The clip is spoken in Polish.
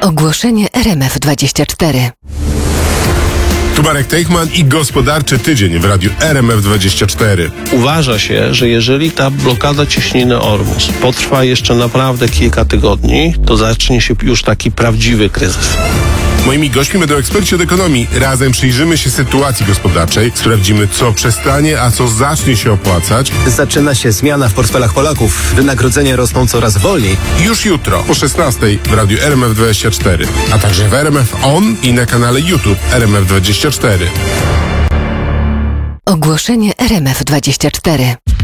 Ogłoszenie RMF24. Tu Marek Teichman i Gospodarczy Tydzień w radiu RMF24. Uważa się, że jeżeli ta blokada cieśniny Ormus potrwa jeszcze naprawdę kilka tygodni, to zacznie się już taki prawdziwy kryzys. Moimi gośćmi będą eksperci od ekonomii. Razem przyjrzymy się sytuacji gospodarczej, sprawdzimy, co przestanie, a co zacznie się opłacać. Zaczyna się zmiana w portfelach Polaków. Wynagrodzenia rosną coraz wolniej. Już jutro o 16:00 w radiu RMF24, a także w RMF On i na kanale YouTube RMF24. Ogłoszenie RMF24.